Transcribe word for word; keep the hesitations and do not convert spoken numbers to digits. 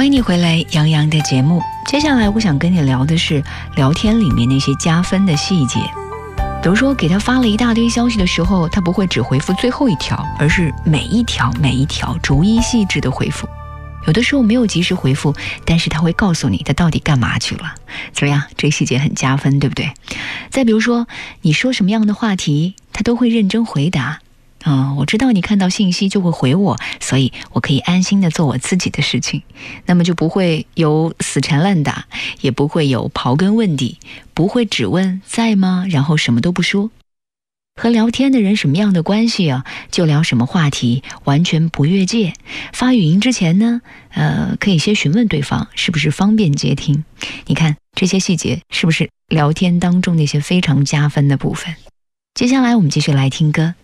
欢迎你回来杨洋的节目。接下来我想跟你聊的是聊天里面那些加分的细节。比如说给他发了一大堆消息的时候，他不会只回复最后一条，而是每一条每一条逐一细致的回复。有的时候没有及时回复，但是他会告诉你他到底干嘛去了。怎么样？这细节很加分，对不对？再比如说你说什么样的话题，他都会认真回答。嗯，我知道你看到信息就会回我，所以我可以安心的做我自己的事情，那么就不会有死缠烂打，也不会有刨根问底，不会只问在吗，然后什么都不说。和聊天的人什么样的关系啊，就聊什么话题，完全不越界。发语音之前呢，呃，可以先询问对方是不是方便接听。你看这些细节是不是聊天当中那些非常加分的部分？接下来我们继续来听歌。